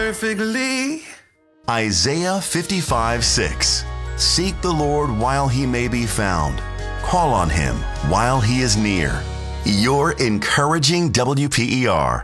perfectly. Isaiah 55:6. Seek the Lord while he may be found. Call on him while he is near. Your encouraging WPER.